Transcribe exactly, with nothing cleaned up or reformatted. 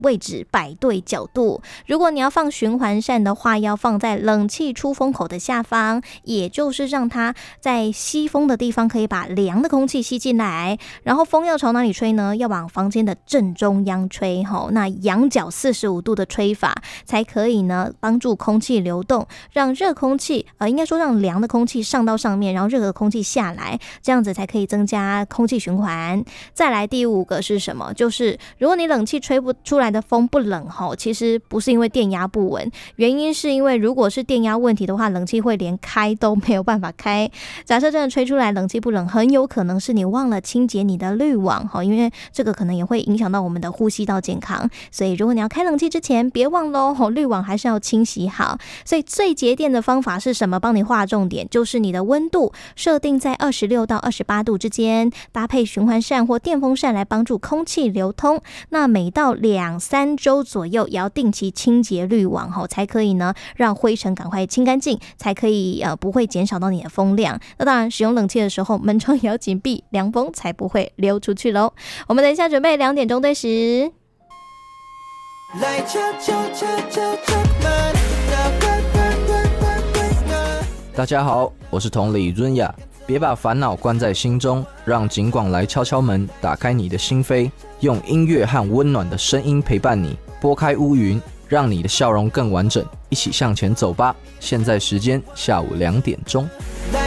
位置摆对角度。如果你要放循环扇的话，要放在冷气出风口的下方，也就是让它在吸风的地方可以把凉的空气吸进来。然后风要朝哪里吹呢？要往房间的正中央吹。那仰角四十五度的吹法才可以呢帮助空气流动，让热空气呃，应该说让凉的空气上到上面，然后热的空气下来，这样子才可以增加空气循环。再来第五个是什么？就是如果你冷气吹不出来的风不冷吼，其实不是因为电压不稳，原因是因为如果是电压问题的话，冷气会连开都没有办法开。假设真的吹出来冷气不冷，很有可能是你忘了清洁你的滤网吼，因为这个可能也会影响到我们的呼吸道健康，所以如果你要开冷气之前，别忘了吼，滤网还是要清洗好。所以最节电的方法是什么？帮你划重点，就是你的温度设定在二十六到二十八度之间，搭配循环扇或电风扇来帮助空气流通。那每到两三周左右也要定期清洁滤网吼，才可以呢让灰尘赶快清干净，才可以呃不会减少到你的风量。那当然使用冷气的时候门窗也要紧闭，凉风才不会流出去咯。我们等一下准备两点钟对时。来敲敲敲敲敲门， 大家好，我是同理润雅，别把烦恼关在心中，让警广来敲敲门，打开你的心扉，用音乐和温暖的声音陪伴你，拨开乌云，让你的笑容更完整，一起向前走吧。现在时间下午两点钟。